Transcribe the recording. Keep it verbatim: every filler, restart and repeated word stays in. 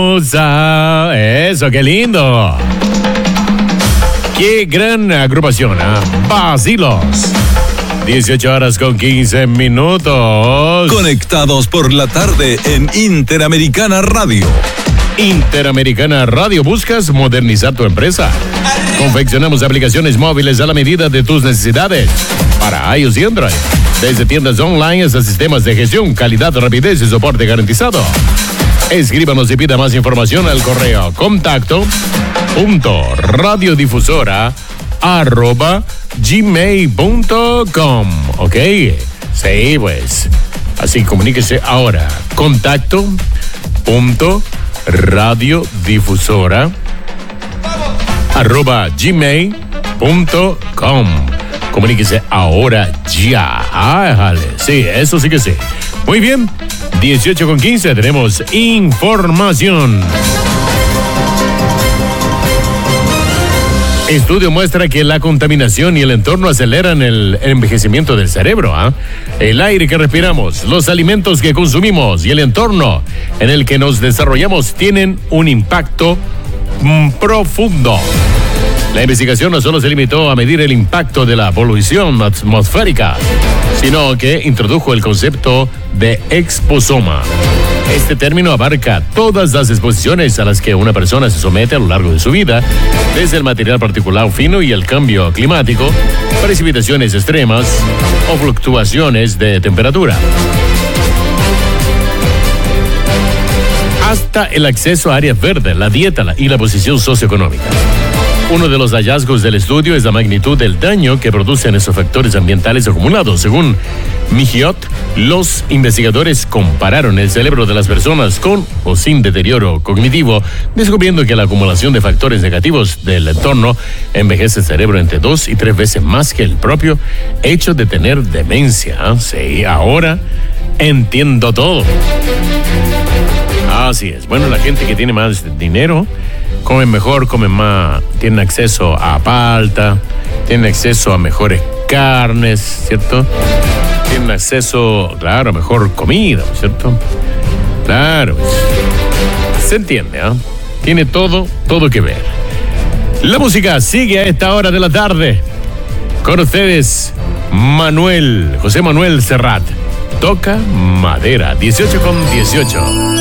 Eso, qué lindo. Qué gran agrupación, ¿eh? Bacilos. dieciocho horas con quince minutos. Conectados por la tarde en Interamericana Radio. Interamericana Radio. ¿Buscas modernizar tu empresa? Confeccionamos aplicaciones móviles a la medida de tus necesidades para iOS y Android. Desde tiendas online hasta sistemas de gestión, calidad, rapidez y soporte garantizado. Escríbanos y pida más información al correo contacto punto radiodifusora arroba gmail punto com. ¿Ok? Sí, pues. Así, comuníquese ahora. Contacto punto radiodifusora arroba gmail punto com. Comuníquese ahora ya. Ah, jale. Sí, eso sí que sí. Muy bien. dieciocho con quince, tenemos información. Estudio muestra que la contaminación y el entorno aceleran el envejecimiento del cerebro. ¿eh? El aire que respiramos, los alimentos que consumimos y el entorno en el que nos desarrollamos tienen un impacto mm, profundo. La investigación no solo se limitó a medir el impacto de la polución atmosférica, sino que introdujo el concepto de exposoma. Este término abarca todas las exposiciones a las que una persona se somete a lo largo de su vida, desde el material particulado fino y el cambio climático, precipitaciones extremas o fluctuaciones de temperatura, hasta el acceso a áreas verdes, la dieta y la posición socioeconómica. Uno de los hallazgos del estudio es la magnitud del daño que producen esos factores ambientales acumulados. Según Migiot, los investigadores compararon el cerebro de las personas con o sin deterioro cognitivo, descubriendo que la acumulación de factores negativos del entorno envejece el cerebro entre dos y tres veces más que el propio hecho de tener demencia. Sí, ahora entiendo todo. Así es. Bueno, la gente que tiene más dinero comen mejor, comen más, tienen acceso a palta, tienen acceso a mejores carnes, ¿cierto? Tienen acceso, claro, a mejor comida, ¿cierto? Claro, se entiende, ¿ah? ¿eh? Tiene todo, todo que ver. La música sigue a esta hora de la tarde. Con ustedes, Manuel, José Manuel Serrat. Toca madera, dieciocho con dieciocho.